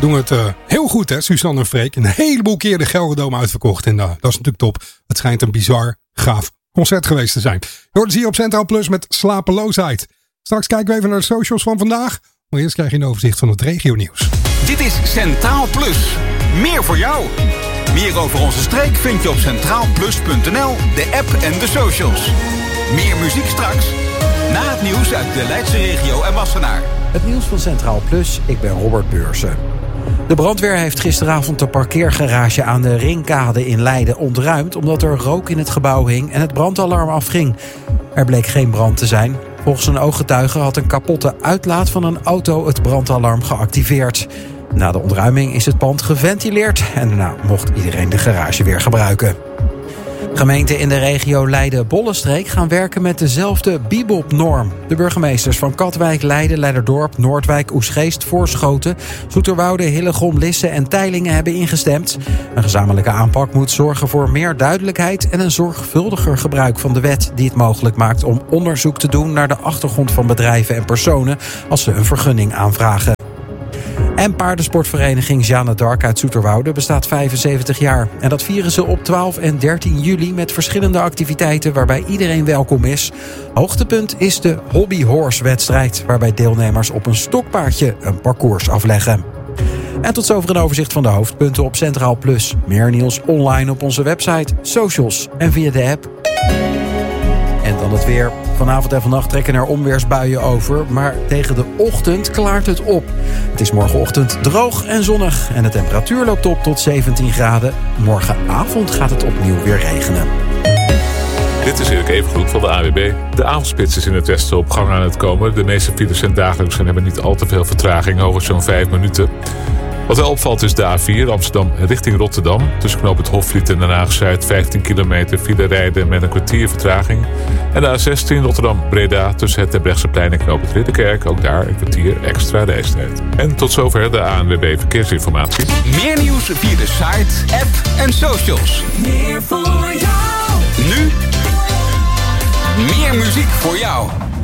doen het heel goed, hè, Suzanne en Freek. Een heleboel keer de Gelredome uitverkocht. En dat is natuurlijk top. Het schijnt een bizar gaaf concert geweest te zijn. Je hoort het hier op Centraal Plus met Slapeloosheid. Straks kijken we even naar de socials van vandaag. Maar eerst krijg je een overzicht van het regionieuws. Dit is Centraal Plus. Meer voor jou. Meer over onze streek vind je op centraalplus.nl, de app en de socials. Meer muziek straks. Na het nieuws uit de Leidse regio en Wassenaar. Het nieuws van Centraal Plus, ik ben Robert Beursen. De brandweer heeft gisteravond de parkeergarage aan de Ringkade in Leiden ontruimd omdat er rook in het gebouw hing en het brandalarm afging. Er bleek geen brand te zijn. Volgens een ooggetuige had een kapotte uitlaat van een auto het brandalarm geactiveerd. Na de ontruiming is het pand geventileerd en daarna mocht iedereen de garage weer gebruiken. Gemeenten in de regio Leiden-Bollenstreek gaan werken met dezelfde Bibop-norm. De burgemeesters van Katwijk, Leiden, Leiderdorp, Noordwijk, Oegstgeest, Voorschoten, Zoeterwoude, Hillegom, Lisse en Teylingen hebben ingestemd. Een gezamenlijke aanpak moet zorgen voor meer duidelijkheid en een zorgvuldiger gebruik van de wet die het mogelijk maakt om onderzoek te doen naar de achtergrond van bedrijven en personen als ze een vergunning aanvragen. En paardensportvereniging Jeanne d'Arc uit Zoeterwoude bestaat 75 jaar. En dat vieren ze op 12 en 13 juli met verschillende activiteiten waarbij iedereen welkom is. Hoogtepunt is de Hobby Horse wedstrijd, waarbij deelnemers op een stokpaardje een parcours afleggen. En tot zover een overzicht van de hoofdpunten op Centraal Plus. Meer nieuws online op onze website, socials en via de app. En dan het weer. Vanavond en vannacht trekken er onweersbuien over, maar tegen de ochtend klaart het op. Het is morgenochtend droog en zonnig en de temperatuur loopt op tot 17 graden. Morgenavond gaat het opnieuw weer regenen. Dit is Erik Evengroen van de AWB. De avondspits is in het westen op gang aan het komen. De meeste files zijn dagelijks en hebben niet al te veel vertraging, hooguit zo'n 5 minuten. Wat wel opvalt is de A4 Amsterdam richting Rotterdam. Tussen knoop het Hofvliet en Den Haag-Zuid 15 kilometer file rijden met een kwartier vertraging. En de A16 Rotterdam-Breda tussen het Terbrechtseplein en knoop het Ridderkerk. Ook daar een kwartier extra reistijd. En tot zover de ANWB Verkeersinformatie. Meer nieuws via de site, app en socials. Meer voor jou. Nu meer muziek voor jou.